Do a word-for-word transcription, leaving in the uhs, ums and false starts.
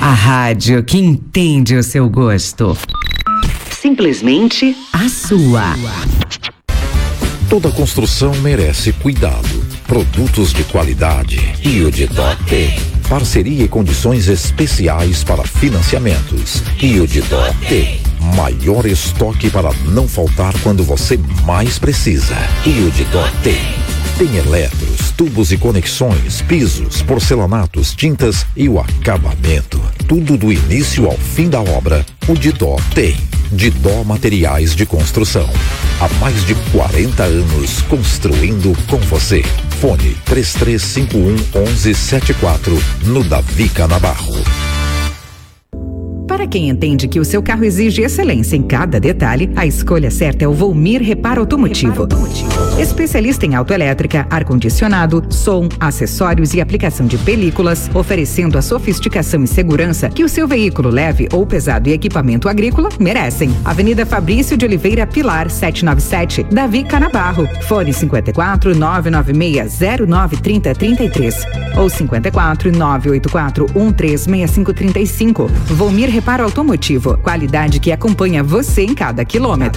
A rádio que entende o seu gosto. Simplesmente a sua. Toda construção merece cuidado, produtos de qualidade e o Didó tem. Parceria e condições especiais para financiamentos. E o Didó tem. Maior estoque para não faltar quando você mais precisa. E o Didó tem. Tem eletros, tubos e conexões, pisos, porcelanatos, tintas e o acabamento. Tudo do início ao fim da obra, o Didó tem. Didó Materiais de Construção. Há mais de quarenta anos construindo com você. Fone três três cinco um, um um sete quatro no Davi Canabarro. Para quem entende que o seu carro exige excelência em cada detalhe, a escolha certa é o Volmir Reparo Automotivo. Especialista em autoelétrica, ar-condicionado, som, acessórios e aplicação de películas, oferecendo a sofisticação e segurança que o seu veículo leve ou pesado e equipamento agrícola merecem. Avenida Fabrício de Oliveira Pilar, setecentos e noventa e sete, Davi Canabarro. Fone cinco quatro, nove nove seis, zero nove três zero três três ou cinco quatro, nove oito quatro, um três seis cinco três cinco. Volmir Reparo Automotivo, qualidade que acompanha você em cada quilômetro.